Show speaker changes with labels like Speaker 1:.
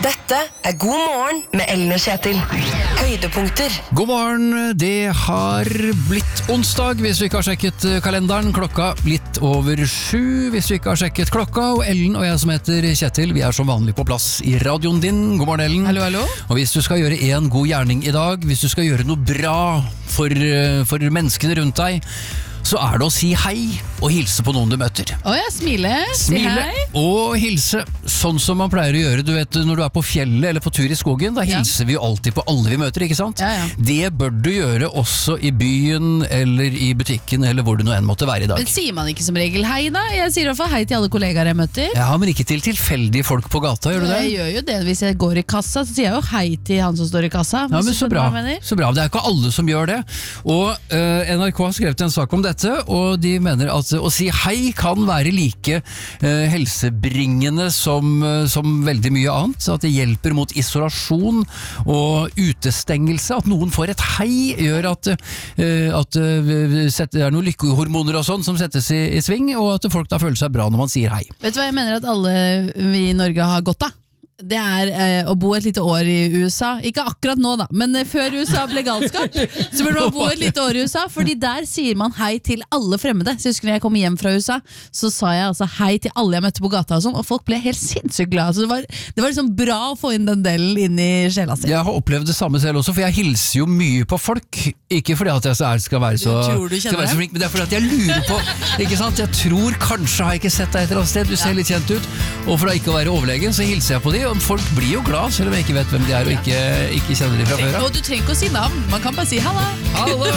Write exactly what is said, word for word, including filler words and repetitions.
Speaker 1: Dette er God morgen med Ellen og Kjetil. Høydepunkter.
Speaker 2: God morgen, det har blitt onsdag hvis vi ikke har sjekket kalenderen. Klokka litt over sju hvis vi ikke har sjekket klokka. Og Ellen og jeg som heter Kjetil, vi er som vanlig på plass i radioen din. God morgen, Ellen.
Speaker 3: Hallo, hallo.
Speaker 2: Og hvis du skal gjøre en god gjerning i dag, hvis du skal gjøre noe bra for, for menneskene rundt deg, så er det å si hei og hilse på noen du møter.
Speaker 3: Å ja, smile, si
Speaker 2: Smile
Speaker 3: hei.
Speaker 2: og hilse, sånn som man pleier å gjøre. Du vet, når du er på fjellet eller på tur i skogen, da
Speaker 3: Ja.
Speaker 2: hilser vi jo alltid på alle vi møter, ikke sant?
Speaker 3: Ja, ja.
Speaker 2: Det bør du gjøre også i byen, eller i butikken, eller hvor du nå enn måtte være i dag.
Speaker 3: Men sier man ikke som regel hei da? Jeg sier i hvert fall hei til alle kollegaer jeg møter.
Speaker 2: Ja, men ikke til tilfeldige folk på gata, gjør du det?
Speaker 3: Jeg gjør jo det hvis jeg går i kassa, så sier jeg jo hei til han som står i kassa.
Speaker 2: Ja, men
Speaker 3: hvis du
Speaker 2: så
Speaker 3: skjønner
Speaker 2: bra.
Speaker 3: hva jeg mener.
Speaker 2: så bra. Det er ikke alle som gjør det. Og eh, N R K har skrevet en sak om dette, og de mener at å si hei kan være like eh, helsebringende som, eh, som veldig mye annet. Så at det hjelper mot isolasjon og utestengelse. At noen får et hei gjør at, eh, at eh, det er noen lykkehormoner og sånn som settes i, i sving, og at folk da føler seg bra når man sier hei.
Speaker 3: Vet du hva jeg mener at alle vi i Norge har godt av? Det er eh, å bo et lite år i U S A. Ikke akkurat nå da, men eh, før U S A ble galskap, så burde man bo et lite år i U S A, fordi der sier man hei til alle fremmede. Så jeg husker når jeg kom hjem fra U S A, så sa jeg altså hei til alle jeg møtte på gata og sånn, og folk ble helt sinnssykt glad. Så det var, det var liksom bra å få inn den delen inn i sjela si.
Speaker 2: Jeg har opplevd det samme selv også, for jeg hilser jo mye på folk. Ikke fordi at jeg så er, skal være så,
Speaker 3: Du tror du kjenner
Speaker 2: skal være så
Speaker 3: dem?
Speaker 2: flink, men det er fordi at jeg lurer på, ikke sant? Jeg tror kanskje har jeg ikke sett deg et eller annet sted, du ser litt kjent ut, og for da ikke å være overlegen, så hilser jeg på de, og folk blir jo glad, selv om jeg ikke vet hvem de er og ikke, ikke kjenner de fra før av.
Speaker 3: Og du trenger ikke å si navn, man kan bare si halla.
Speaker 2: Hallo!